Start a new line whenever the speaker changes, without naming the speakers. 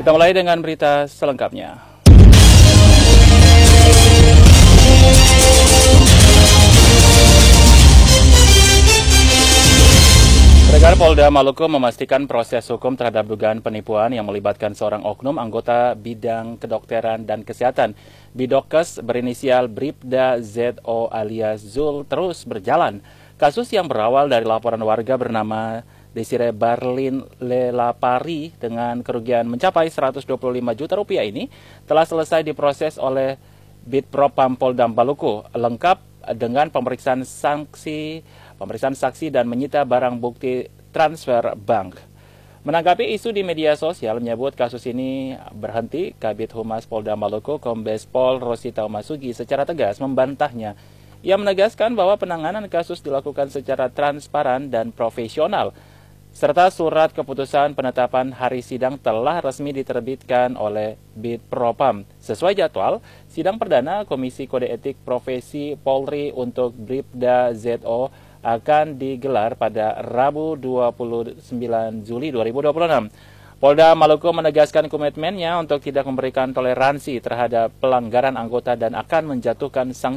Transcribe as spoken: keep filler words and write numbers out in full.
Kita mulai dengan berita selengkapnya. Pendengar, Polda Maluku memastikan proses hukum terhadap dugaan penipuan yang melibatkan seorang oknum anggota bidang kedokteran dan kesehatan Bidokes berinisial Bribda Z O alias Zul terus berjalan. Kasus yang berawal dari laporan warga bernama Desire Barlin Lelapari dengan kerugian mencapai seratus dua puluh lima juta rupiah ini telah selesai diproses oleh Bitpropam Polda Maluku, lengkap dengan pemeriksaan sanksi, pemeriksaan saksi dan menyita barang bukti transfer bank. Menanggapi isu di media sosial menyebut kasus ini berhenti, Kabid Humas Polda Maluku Kombes Pol Rosita Masugi secara tegas membantahnya. Ia menegaskan bahwa penanganan kasus dilakukan secara transparan dan profesional, serta surat keputusan penetapan hari sidang telah resmi diterbitkan oleh Bitpropam. Sesuai jadwal, sidang perdana Komisi Kode Etik Profesi Polri untuk Bribda Z O akan digelar pada Rabu dua puluh sembilan Juli dua ribu dua puluh enam. Polda Maluku menegaskan komitmennya untuk tidak memberikan toleransi terhadap pelanggaran anggota dan akan menjatuhkan sanksi